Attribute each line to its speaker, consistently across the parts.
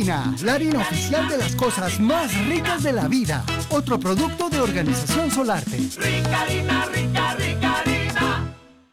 Speaker 1: Rica Harina, la harina oficial de las cosas más ricas de la vida. Otro producto de Organización Solarte.
Speaker 2: Rica Harina, rica, rica harina.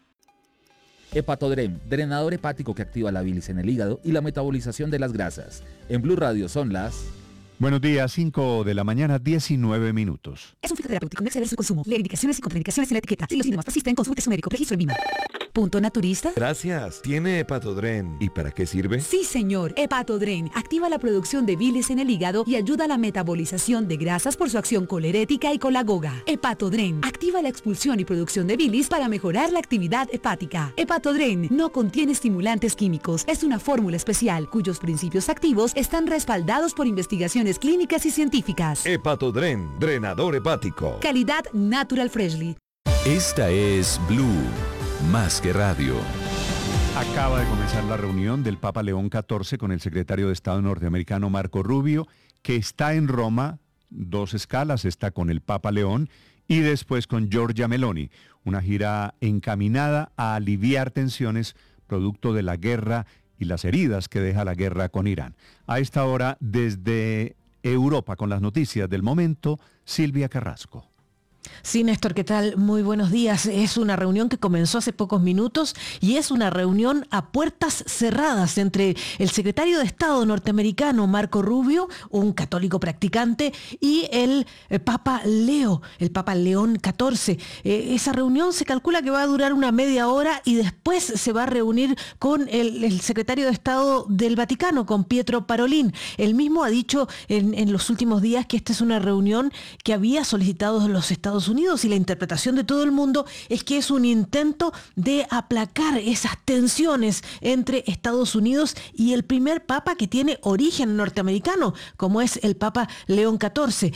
Speaker 3: Hepatodrem, drenador hepático que activa la bilis en el hígado y la metabolización de las grasas. En Blue Radio son las...
Speaker 4: Buenos días, 5 de la mañana, 19 minutos.
Speaker 5: Es un fitoterapéutico, no exceder su consumo. Lee indicaciones y contraindicaciones en la etiqueta. Si los síntomas persisten, consulte su médico. Registro en VIMA. ¿Punto naturista?
Speaker 6: Gracias. ¿Tiene Hepatodren? ¿Y para qué sirve?
Speaker 5: Sí, señor. Hepatodren activa la producción de bilis en el hígado y ayuda a la metabolización de grasas por su acción colerética y colagoga. Hepatodren activa la expulsión y producción de bilis para mejorar la actividad hepática. Hepatodren no contiene estimulantes químicos. Es una fórmula especial cuyos principios activos están respaldados por investigaciones clínicas y científicas.
Speaker 6: Hepatodren, drenador hepático.
Speaker 5: Calidad Natural Freshly.
Speaker 7: Esta es Blue, más que radio.
Speaker 4: Acaba de comenzar la reunión del Papa León XIV con el secretario de Estado norteamericano Marco Rubio, que está en Roma, 2 escalas, está con el Papa León y después con Giorgia Meloni, una gira encaminada a aliviar tensiones producto de la guerra y las heridas que deja la guerra con Irán. A esta hora, desde Europa, con las noticias del momento, Silvia Carrasco.
Speaker 8: Sí, Néstor, ¿qué tal? Muy buenos días. Es una reunión que comenzó hace pocos minutos y es una reunión a puertas cerradas entre el secretario de Estado norteamericano Marco Rubio, un católico practicante, y el Papa Leo, el Papa León XIV. Esa reunión se calcula que va a durar una media hora y después se va a reunir con el secretario de Estado del Vaticano, con Pietro Parolin. Él mismo ha dicho en los últimos días que esta es una reunión que había solicitado los Estados Unidos y la interpretación de todo el mundo es que es un intento de aplacar esas tensiones entre Estados Unidos y el primer papa que tiene origen norteamericano, como es el Papa León XIV.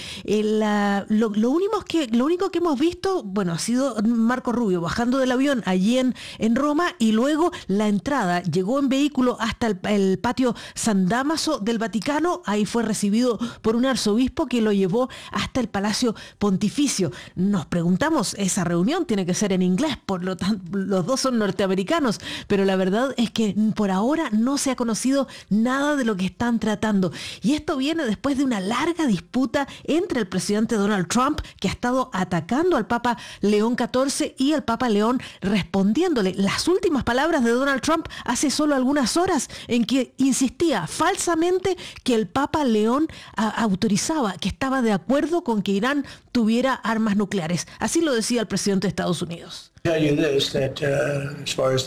Speaker 8: Lo único que hemos visto, bueno, ha sido Marco Rubio bajando del avión allí en Roma y luego la entrada. Llegó en vehículo hasta el patio San Dámaso del Vaticano, ahí fue recibido por un arzobispo que lo llevó hasta el Palacio Pontificio. Nos preguntamos, esa reunión tiene que ser en inglés, por lo tanto, los dos son norteamericanos, pero la verdad es que por ahora no se ha conocido nada de lo que están tratando. Y esto viene después de una larga disputa entre el presidente Donald Trump, que ha estado atacando al Papa León XIV, y el Papa León respondiéndole. Las últimas palabras de Donald Trump hace solo algunas horas, en que insistía falsamente que el Papa León autorizaba, que estaba de acuerdo con que Irán tuviera armas nucleares. Así lo decía el presidente de Estados Unidos.